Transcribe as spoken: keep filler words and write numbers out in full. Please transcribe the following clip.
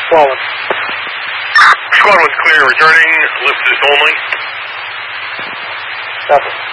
Swollen. Squad one's clear, returning, lift this only. Copy.